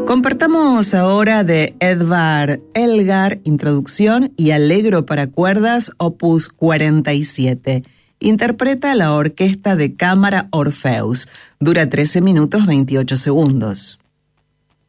Compartamos ahora de Edvard Elgar, Introducción y Allegro para cuerdas, opus 47. Interpreta la Orquesta de Cámara Orfeus. Dura 13 minutos 28 segundos.